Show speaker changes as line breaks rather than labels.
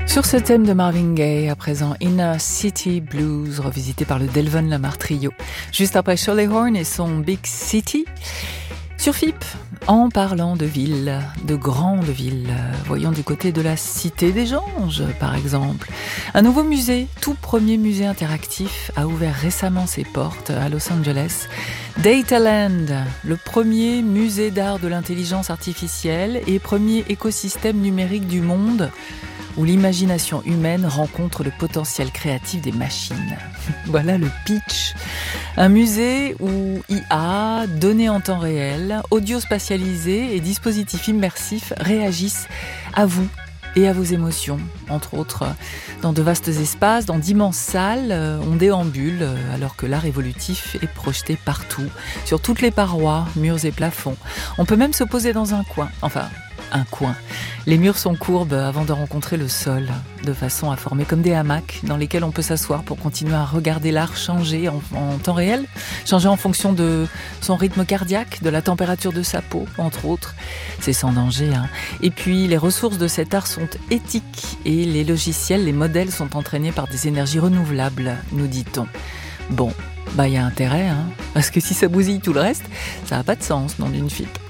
Sur ce thème de Marvin Gaye, à présent Inner City Blues, revisité par le Delvon Lamar Trio. Juste après Shirley Horn et son Big City. Sur FIP, en parlant de villes, de grandes villes, voyons du côté de la Cité des Anges, par exemple. Un nouveau musée, tout premier musée interactif, a ouvert récemment ses portes à Los Angeles. Dataland, le premier musée d'art de l'intelligence artificielle et premier écosystème numérique du monde, où l'imagination humaine rencontre le potentiel créatif des machines. Voilà le pitch. Un musée où IA, données en temps réel, audio spatialisé et dispositifs immersifs réagissent à vous et à vos émotions, entre autres dans de vastes espaces, dans d'immenses salles. On déambule alors que l'art évolutif est projeté partout, sur toutes les parois, murs et plafonds. On peut même se poser dans un coin, un coin. Les murs sont courbes avant de rencontrer le sol, de façon à former comme des hamacs dans lesquels on peut s'asseoir pour continuer à regarder l'art changer en temps réel, changer en fonction de son rythme cardiaque, de la température de sa peau, entre autres. C'est sans danger, hein. Et puis, les ressources de cet art sont éthiques et les logiciels, les modèles sont entraînés par des énergies renouvelables, nous dit-on. Bon, y a intérêt, hein, parce que si ça bousille tout le reste, ça n'a pas de sens, nom d'une FIP.